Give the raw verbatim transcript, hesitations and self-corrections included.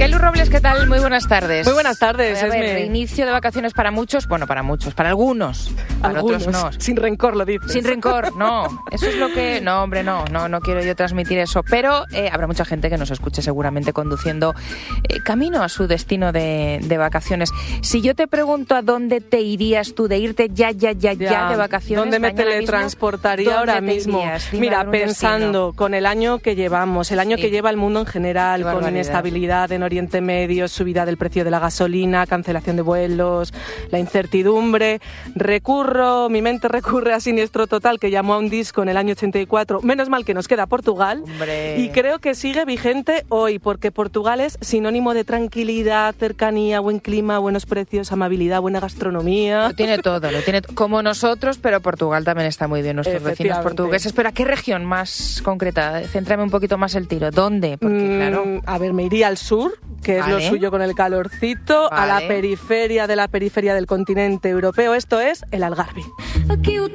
Lelu Robles, ¿qué tal? Muy buenas tardes. Muy buenas tardes. A ver, Esme. inicio de vacaciones para muchos, bueno, para muchos, para algunos, para Algunos, otros no. Sin rencor lo dices. Sin rencor, no. Eso es lo que... No, hombre, no, no, no quiero yo transmitir eso. Pero eh, habrá mucha gente que nos escuche seguramente conduciendo eh, camino a su destino de, de vacaciones. Si yo te pregunto a dónde te irías tú de irte ya, ya, ya, ya, ya de vacaciones... ¿Dónde me mañana teletransportaría mismo, ahora ¿dónde te mismo? irías? Dime Mira, algún pensando destino. con el año que llevamos, el año Sí. que lleva el mundo en general, Qué con barbaridad. inestabilidad en Oriente Medio, subida del precio de la gasolina, cancelación de vuelos, la incertidumbre, recurro, mi mente recurre a Siniestro Total, que llamó a un disco en el año ochenta y cuatro, menos mal que nos queda Portugal, Hombre. y creo que sigue vigente hoy, porque Portugal es sinónimo de tranquilidad, cercanía, buen clima, buenos precios, amabilidad, buena gastronomía. Lo tiene todo, lo tiene t- como nosotros, pero Portugal también está muy bien, nuestros vecinos Efectivamente. portugueses. Pero ¿a qué región más concreta? Céntrame un poquito más el tiro. ¿Dónde? Porque, Mm, claro... A ver, me iría al sur, que Vale. es lo suyo con el calorcito, a la Vale. periferia de la periferia del continente europeo, esto es el Algarve. Aqui o